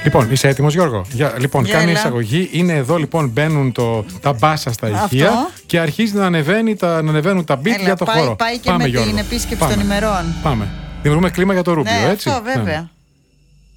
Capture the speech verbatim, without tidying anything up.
Λοιπόν, είσαι έτοιμος, Γιώργο? Για, λοιπόν, Για κάνει έλα. εισαγωγή. Είναι εδώ, λοιπόν, μπαίνουν το, τα μπάσα στα ηχεία Αυτό. και αρχίζει να, ανεβαίνει, τα, να ανεβαίνουν τα beat Έλα, για το πάει, χώρο. πάει και Πάμε, με Γιώργο. την επίσκεψη Πάμε. των ημερών. Πάμε. Δημιουργούμε κλίμα για το Ρούμπιο, Ναι, έτσι. αυτό βέβαια. Ναι.